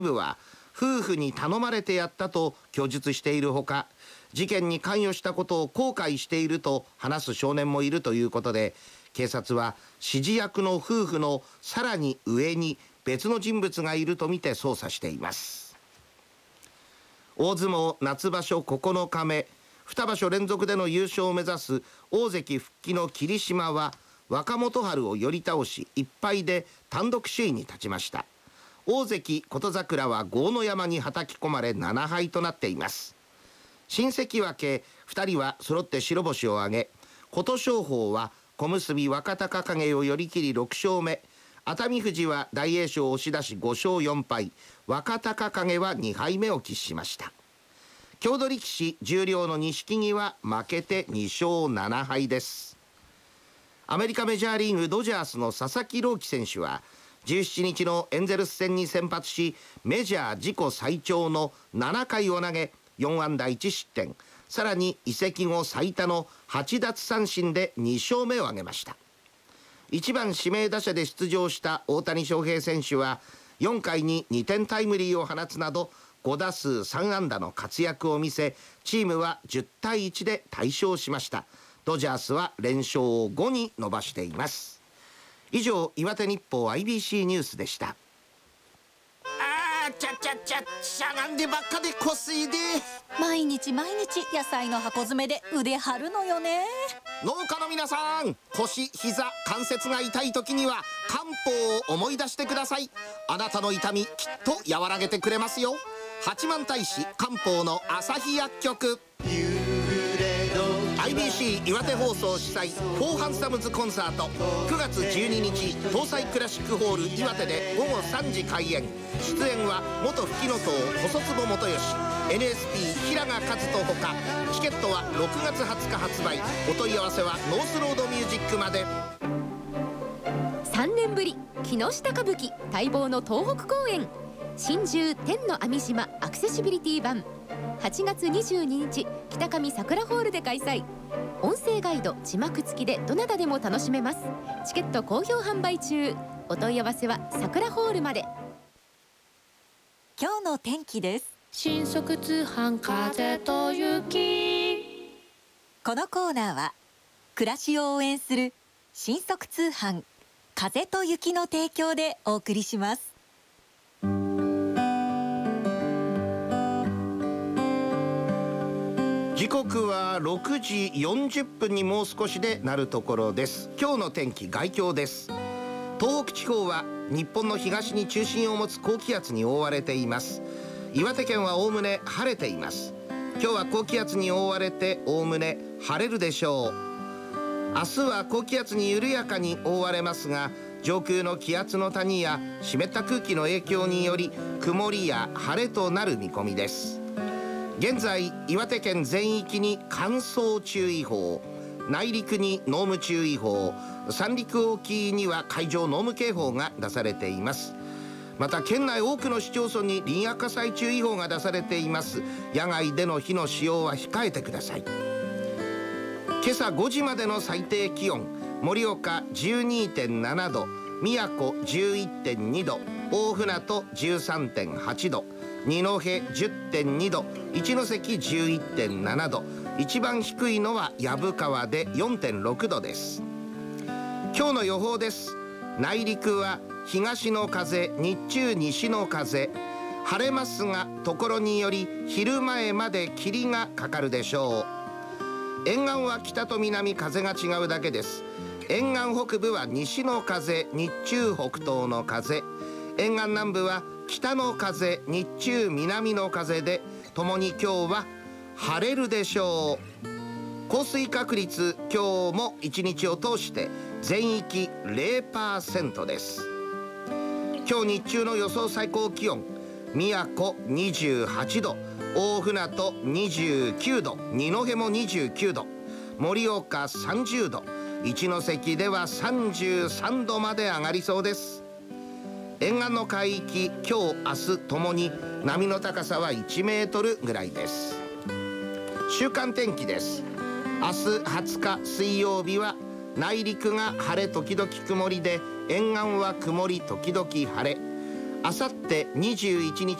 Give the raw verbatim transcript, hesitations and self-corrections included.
部は夫婦に頼まれてやったと供述しているほか、事件に関与したことを後悔していると話す少年もいるということで、警察は指示役の夫婦のさらに上に別の人物がいるとみて捜査しています。大相撲夏場所ここのかめ、に場所連続での優勝を目指す大関復帰の霧島は若元春を寄り倒しいっぱいで単独首位に立ちました。大関琴櫻は豪ノ山にはたき込まれななはいとなっています。新関脇ふたりは揃って白星を挙げ、琴勝峰は小結若隆景を寄り切りろく勝目、熱海富士は大栄翔を押し出しご勝よん敗、若隆景はに敗目を喫しました。郷土力士十両の錦木は負けてに勝なな敗です。アメリカメジャーリーグドジャースの佐々木朗希選手はじゅうしちにちのエンゼルス戦に先発し、メジャー自己最長のななかいを投げよん安打いち失点、さらに移籍後最多のはち奪三振でに勝目を挙げました。いちばん指名打者で出場した大谷翔平選手はよんかいににてんタイムリーを放つなどご打数さん安打の活躍を見せ、チームはじゅう対いちで大勝しました。ドジャースは連勝をごに伸ばしています。以上、岩手日報 アイビーシー ニュースでした。 あーちゃちゃちゃしゃがんでばっかでこすいで、 毎日毎日野菜の箱詰めで腕張るのよね。 農家の皆さん、腰、膝、関節が痛い時には漢方を思い出してください。あなたの痛みきっと和らげてくれますよ。八幡平市漢方の朝日薬局。 アイビーシー 岩手放送主催フォーハンサムズコンサート、くがつじゅうににち東西クラシックホール岩手でごごさんじ開演。出演は元吹きの塔細坪元義、 エヌエスピー 平賀和人ほか。チケットはろくがつはつか発売。お問い合わせはノースロードミュージックまで。 さんねんぶり木下歌舞伎待望の東北公演、真珠天の網島アクセシビリティ版、はちがつにじゅうににち北上桜ホールで開催。音声ガイド字幕付きでどなたでも楽しめます。チケット好評販売中。お問い合わせは桜ホールまで。 今日の天気です。 新速通販風と雪。 このコーナーは暮らしを応援する新速通販風と雪の提供でお送りします。 時刻はろくじよんじゅっぷんにもう少しでなるところです。今日の天気、概況です。東北地方は日本の東に中心を持つ高気圧に覆われています。岩手県はおおむね晴れています。今日は高気圧に覆われておおむね晴れるでしょう。明日は高気圧に緩やかに覆われますが、上空の気圧の谷や湿った空気の影響により曇りや晴れとなる見込みです。現在岩手県全域に乾燥注意報、内陸に濃霧注意報、三陸沖には海上濃霧警報が出されています。また県内多くの市町村に林野火災注意報が出されています。野外での火の使用は控えてください。今朝ごじまでの最低気温、盛岡 じゅうにてんななど、宮古 じゅういってんにど、大船渡 じゅうさんてんはちど、二戸 じゅってんにど、一関 じゅういってんななど、一番低いのは薮川で よんてんろくどです。今日の予報です。内陸は東の風、日中西の風、晴れますがところにより昼前まで霧がかかるでしょう。沿岸は北と南風が違うだけです。沿岸北部は西の風、日中北東の風、沿岸南部は北の風、日中南の風で、ともに今日は晴れるでしょう。降水確率、今日も一日を通して全域 ゼロパーセント です。今日日中の予想最高気温、宮古にじゅうはちど、大船渡にじゅうきゅうど、二戸もにじゅうきゅうど、盛岡さんじゅうど、一関ではさんじゅうさんどまで上がりそうです。沿岸の海域、今日明日ともに波の高さはいちメートルぐらいです。週間天気です。明日はつか水曜日は内陸が晴れ時々曇りで、沿岸は曇り時々晴れ。 あさってにじゅういちにち